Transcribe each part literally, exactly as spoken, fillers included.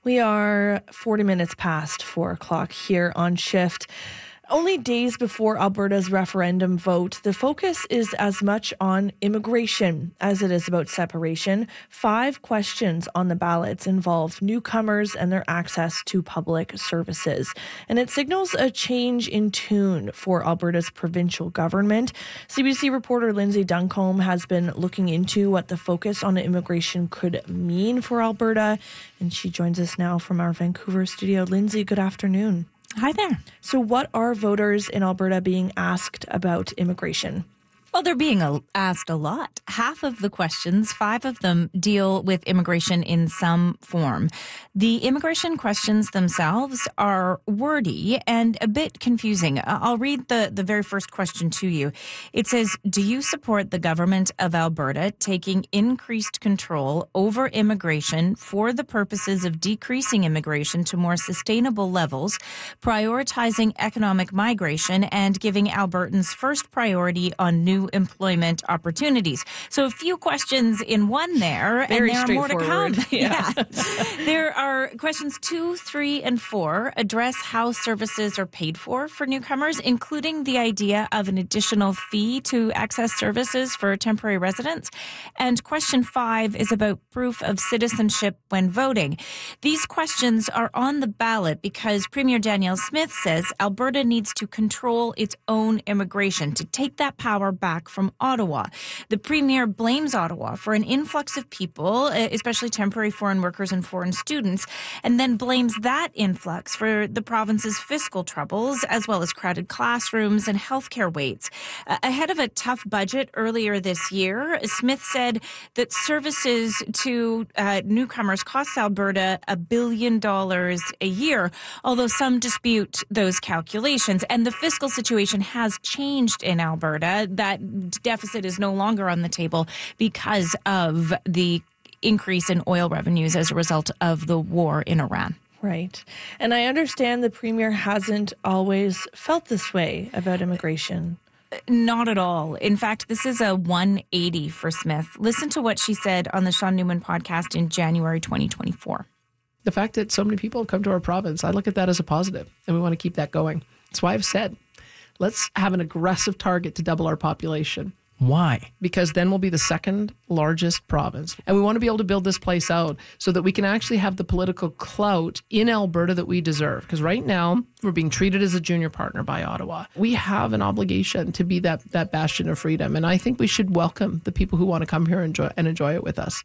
We are forty minutes past four o'clock here on Shift. Only days before Alberta's referendum vote, the focus is as much on immigration as it is about separation. Five questions on the ballots involve newcomers and their access to public services. And it signals a change in tune for Alberta's provincial government. C B C reporter Lindsay Duncombe has been looking into what the focus on immigration could mean for Alberta. And she joins us now from our Vancouver studio. Lindsay, good afternoon. Hi there. So what are voters in Alberta being asked about immigration? Well, they're being asked a lot. Half of the questions, five of them, deal with immigration in some form. The immigration questions themselves are wordy and a bit confusing. I'll read the, the very first question to you. It says, do you support the government of Alberta taking increased control over immigration for the purposes of decreasing immigration to more sustainable levels, prioritizing economic migration, and giving Albertans first priority on new employment opportunities? So a few questions in one there, Very and there are more to come. Yeah. yeah. There are questions two, three, and four address how services are paid for for newcomers, including the idea of an additional fee to access services for temporary residents. And question five is about proof of citizenship when voting. These questions are on the ballot because Premier Danielle Smith says Alberta needs to control its own immigration, to take that power back from Ottawa. The Premier blames Ottawa for an influx of people, especially temporary foreign workers and foreign students, and then blames that influx for the province's fiscal troubles, as well as crowded classrooms and healthcare waits. Uh, ahead of a tough budget earlier this year, Smith said that services to uh, newcomers cost Alberta a billion dollars a year, although some dispute those calculations. And the fiscal situation has changed in Alberta. That deficit is no longer on the table because of the increase in oil revenues as a result of the war in Iran. Right. And I understand the Premier hasn't always felt this way about immigration. Not at all. In fact, this is a one eighty for Smith. Listen to what she said on the Sean Newman podcast in January twenty twenty-four. The fact that so many people come to our province, I look at that as a positive, and we want to keep that going. That's why I've said, let's have an aggressive target to double our population. Why? Because then we'll be the second largest province. And we want to be able to build this place out so that we can actually have the political clout in Alberta that we deserve. Because right now, we're being treated as a junior partner by Ottawa. We have an obligation to be that, that bastion of freedom. And I think we should welcome the people who want to come here and enjoy, and enjoy it with us.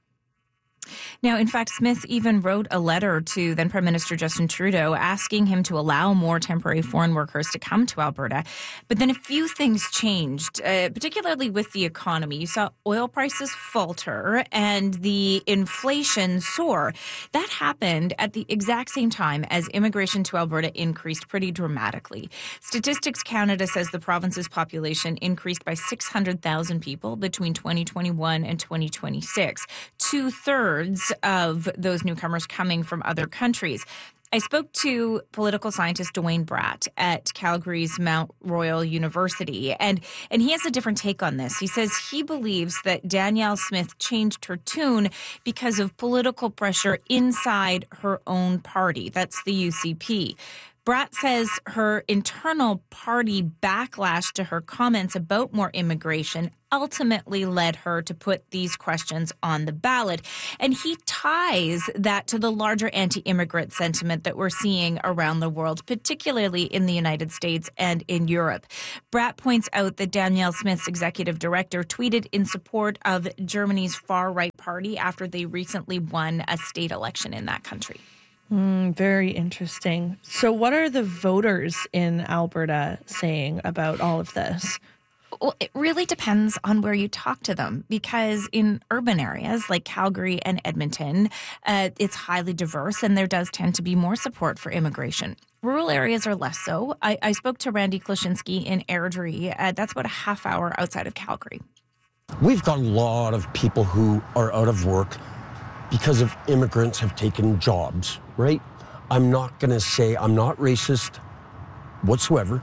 Now, in fact, Smith even wrote a letter to then Prime Minister Justin Trudeau asking him to allow more temporary foreign workers to come to Alberta. But then a few things changed, uh, particularly with the economy. You saw oil prices falter and the inflation soar. That happened at the exact same time as immigration to Alberta increased pretty dramatically. Statistics Canada says the province's population increased by six hundred thousand people between twenty twenty-one and twenty twenty-six. Two-thirds of those newcomers coming from other countries. I spoke to political scientist Dwayne Bratt at Calgary's Mount Royal University, and, and he has a different take on this. He says he believes that Danielle Smith changed her tune because of political pressure inside her own party. That's the U C P. Bratt says her internal party backlash to her comments about more immigration ultimately led her to put these questions on the ballot. And he ties that to the larger anti-immigrant sentiment that we're seeing around the world, particularly in the United States and in Europe. Bratt points out that Danielle Smith's executive director tweeted in support of Germany's far-right party after they recently won a state election in that country. Mm, very interesting. So what are the voters in Alberta saying about all of this? Well, it really depends on where you talk to them, because in urban areas like Calgary and Edmonton, uh, it's highly diverse and there does tend to be more support for immigration. Rural areas are less so. I, I spoke to Randy Klashinsky in Airdrie. Uh, that's about a half hour outside of Calgary. We've got a lot of people who are out of work because of immigrants have taken jobs, right? I'm not going to say I'm not racist whatsoever,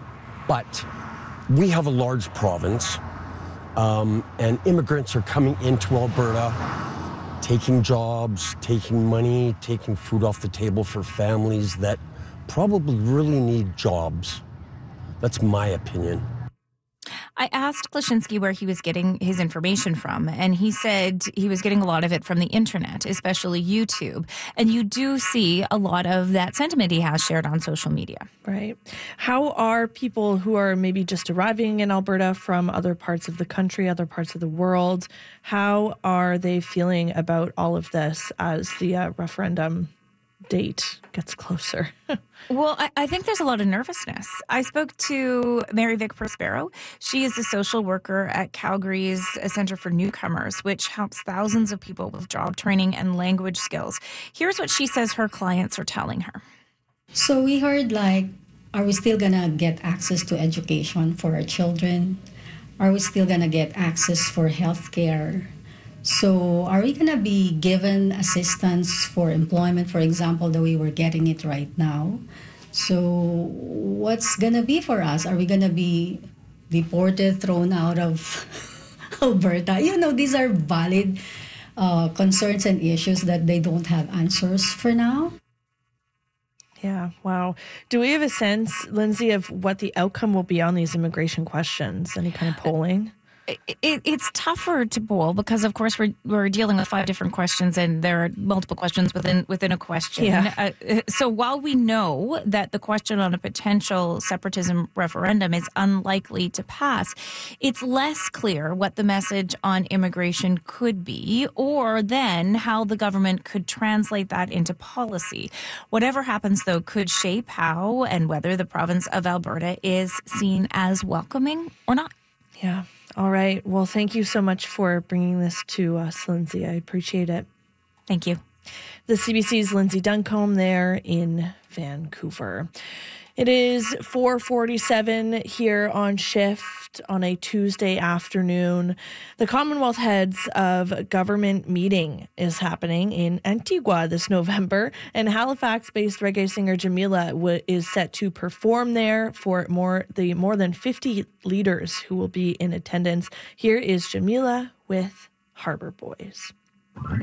but we have a large province, um, and immigrants are coming into Alberta taking jobs, taking money, taking food off the table for families that probably really need jobs. That's my opinion. I asked Klaschinski where he was getting his information from, and he said he was getting a lot of it from the internet, especially YouTube. And you do see a lot of that sentiment he has shared on social media. Right. How are people who are maybe just arriving in Alberta from other parts of the country, other parts of the world, how are they feeling about all of this as the uh, referendum date gets closer? Well, I, I think there's a lot of nervousness. I spoke to Mary Vic Prospero. She is a social worker at Calgary's Centre for Newcomers, which helps thousands of people with job training and language skills. Here's what she says her clients are telling her. So we heard, like, are we still going to get access to education for our children? Are we still going to get access for health care? So are we going to be given assistance for employment, for example, the way we're getting it right now? So what's going to be for us? Are we going to be deported, thrown out of Alberta? You know, these are valid uh, concerns and issues that they don't have answers for now. Yeah, wow. Do we have a sense, Lindsay, of what the outcome will be on these immigration questions? Any kind of polling? It, it, it's tougher to poll because, of course, we're we're dealing with five different questions, and there are multiple questions within within a question. Yeah. Uh, so while we know that the question on a potential separatism referendum is unlikely to pass, it's less clear what the message on immigration could be, or then how the government could translate that into policy. Whatever happens, though, could shape how and whether the province of Alberta is seen as welcoming or not. Yeah. All right. Well, thank you so much for bringing this to us, Lindsay. I appreciate it. Thank you. The C B C's Lindsay Duncombe there in Vancouver. It is four forty-seven here on Shift on a Tuesday afternoon. The Commonwealth Heads of Government meeting is happening in Antigua this November, and Halifax-based reggae singer Jamila w- is set to perform there for more the more than fifty leaders who will be in attendance. Here is Jamila with Harbour Boys.